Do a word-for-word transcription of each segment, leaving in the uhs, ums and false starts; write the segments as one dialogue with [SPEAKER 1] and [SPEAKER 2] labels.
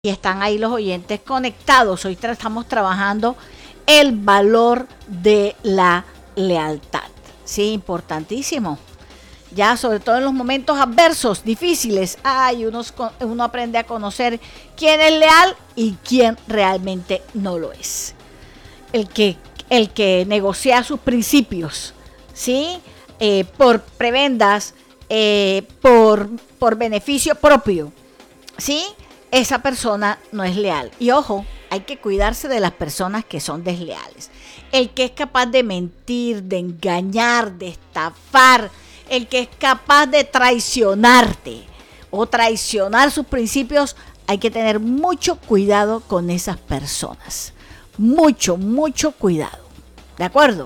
[SPEAKER 1] Y están ahí los oyentes conectados. Hoy tra- estamos trabajando el valor de la lealtad. Sí, importantísimo. Ya, sobre todo en los momentos adversos, difíciles, ay, unos, uno aprende a conocer quién es leal y quién realmente no lo es. El que, el que negocia sus principios, ¿sí? Eh, por prebendas, eh, por, por beneficio propio, ¿sí? Esa persona no es leal. Y ojo, hay que cuidarse de las personas que son desleales. El que es capaz de mentir, de engañar, de estafar, el que es capaz de traicionarte o traicionar sus principios, hay que tener mucho cuidado con esas personas. Mucho, mucho cuidado. ¿De acuerdo?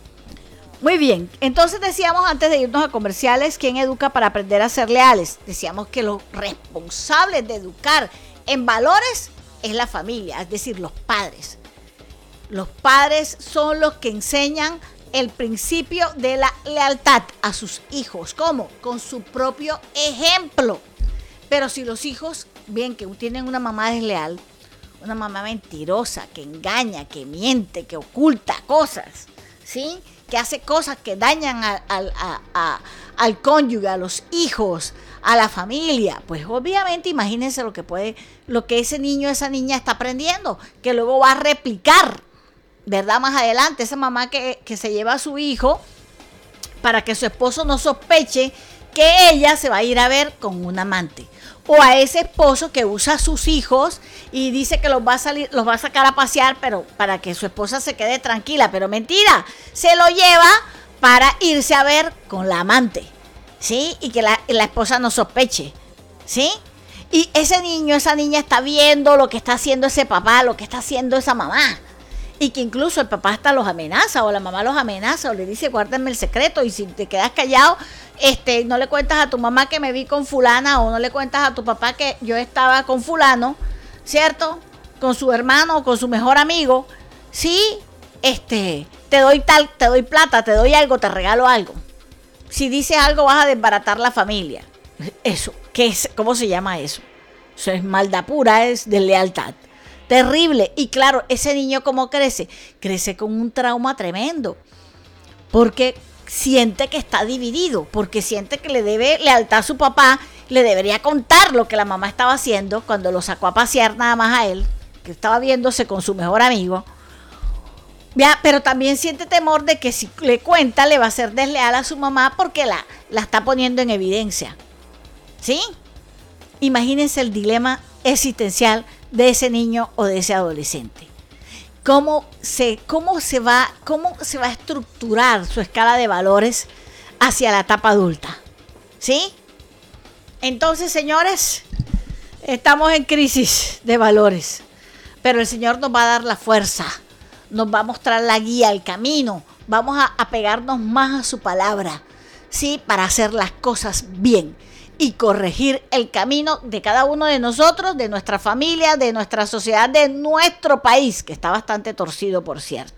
[SPEAKER 1] Muy bien, entonces decíamos antes de irnos a comerciales, ¿quién educa para aprender a ser leales? Decíamos que los responsables de educar en valores es la familia, es decir, los padres. Los padres son los que enseñan el principio de la lealtad a sus hijos. ¿Cómo? Con su propio ejemplo. Pero si los hijos ven que tienen una mamá desleal, una mamá mentirosa, que engaña, que miente, que oculta cosas, ¿sí?, que hace cosas que dañan a, a, a, a, al cónyuge, a los hijos, a la familia, pues obviamente imagínense lo que puede, lo que ese niño, esa niña está aprendiendo, que luego va a replicar, ¿verdad? Más adelante, esa mamá que, que se lleva a su hijo para que su esposo no sospeche que ella se va a ir a ver con un amante. O a ese esposo que usa a sus hijos y dice que los va a salir, los va a sacar a pasear, pero para que su esposa se quede tranquila, pero mentira, se lo lleva para irse a ver con la amante, ¿sí? Y que la, la esposa no sospeche, ¿sí? Y ese niño, esa niña está viendo lo que está haciendo ese papá, lo que está haciendo esa mamá. Y que incluso el papá hasta los amenaza o la mamá los amenaza o le dice guárdenme el secreto y si te quedas callado, este, no le cuentas a tu mamá que me vi con fulana o no le cuentas a tu papá que yo estaba con fulano, ¿cierto? Con su hermano o con su mejor amigo. Sí, este, te doy tal, te doy plata, te doy algo, te regalo algo. Si dices algo vas a desbaratar la familia. Eso, ¿qué es? ¿Cómo se llama eso? Eso es maldad pura, es deslealtad. Terrible. Y claro, ese niño ¿cómo crece? Crece con un trauma tremendo. Porque siente que está dividido. Porque siente que le debe lealtad a su papá. Le debería contar lo que la mamá estaba haciendo cuando lo sacó a pasear nada más a él. Que estaba viéndose con su mejor amigo. Ya, pero también siente temor de que si le cuenta le va a ser desleal a su mamá porque la, la está poniendo en evidencia. ¿Sí? Imagínense el dilema existencial de ese niño o de ese adolescente. ¿Cómo se, cómo se va, cómo se va a estructurar su escala de valores hacia la etapa adulta? ¿Sí? Entonces, señores, estamos en crisis de valores, pero el Señor nos va a dar la fuerza, nos va a mostrar la guía, el camino, vamos a apegarnos más a su palabra, ¿sí? Para hacer las cosas bien y corregir el camino de cada uno de nosotros, de nuestra familia, de nuestra sociedad, de nuestro país, que está bastante torcido, por cierto.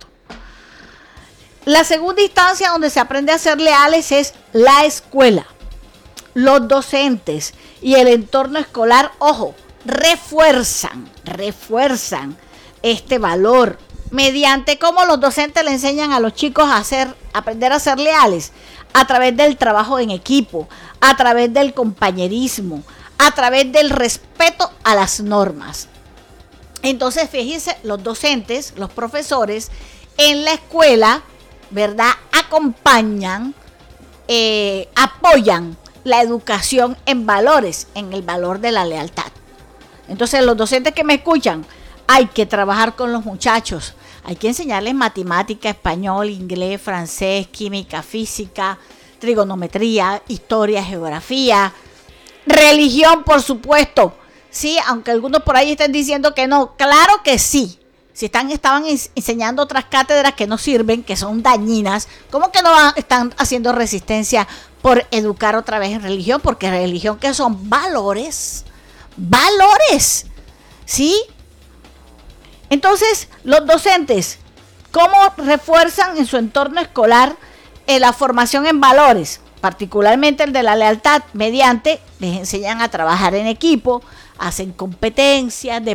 [SPEAKER 1] La segunda instancia donde se aprende a ser leales es la escuela. Los docentes y el entorno escolar, ojo, refuerzan, refuerzan este valor mediante cómo los docentes le enseñan a los chicos a hacer, aprender a ser leales a través del trabajo en equipo, a través del compañerismo, a través del respeto a las normas. Entonces, fíjense, los docentes, los profesores en la escuela, ¿verdad?, acompañan, eh, apoyan la educación en valores, en el valor de la lealtad. Entonces, los docentes que me escuchan, hay que trabajar con los muchachos, hay que enseñarles matemática, español, inglés, francés, química, física, trigonometría, historia, geografía, religión, por supuesto. Sí, aunque algunos por ahí estén diciendo que no, claro que sí. Si están, estaban enseñando otras cátedras que no sirven, que son dañinas, ¿cómo que no van, están haciendo resistencia por educar otra vez en religión? Porque religión que son valores, valores, ¿sí? Entonces, los docentes, ¿cómo refuerzan en su entorno escolar eh, la formación en valores? Particularmente el de la lealtad, mediante, les enseñan a trabajar en equipo, hacen competencias de